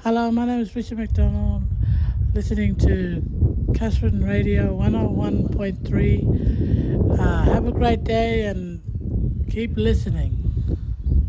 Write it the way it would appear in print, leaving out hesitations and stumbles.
Hello, my name is Richard McDonald, listening to Catherine Radio 101.3. Have a great day and keep listening.